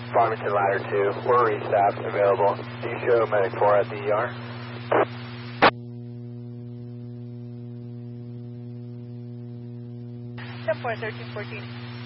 Farmington Ladder 2, we're restaffed available. Do you show Medic 4 at the ER? Step 4, 1314.